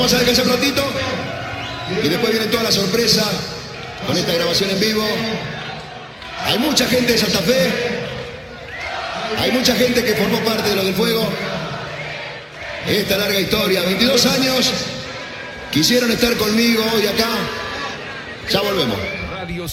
vamos a descansar un ratito y después viene toda la sorpresa con esta grabación en vivo. Hay mucha gente de Santa Fe, hay mucha gente que formó parte de lo del fuego. Esta larga historia, 22 años, quisieron estar conmigo hoy acá. Ya volvemos.